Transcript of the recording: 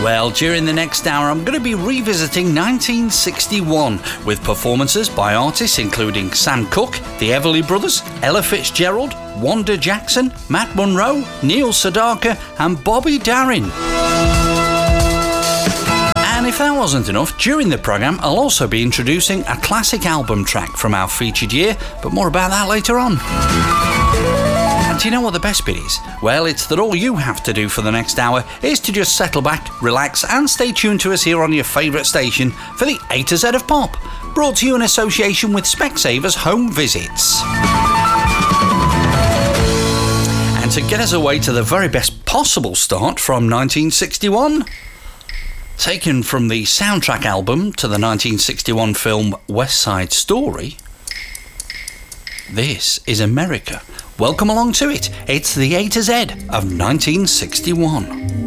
Well, during the next hour, I'm going to be revisiting 1961 with performances by artists including Sam Cooke, the Everly Brothers, Ella Fitzgerald, Wanda Jackson, Matt Monro, Neil Sedaka and Bobby Darin. And if that wasn't enough, during the programme I'll also be introducing a classic album track from our featured year, but more about that later on. And do you know what the best bit is? Well, it's that all you have to do for the next hour is to just settle back, relax and stay tuned to us here on your favourite station for the A to Z of Pop, brought to you in association with Specsavers Home Visits. And to get us away to the very best possible start from 1961, taken from the soundtrack album to the 1961 film West Side Story, this is America. Welcome along to it. It's the A to Z of 1961.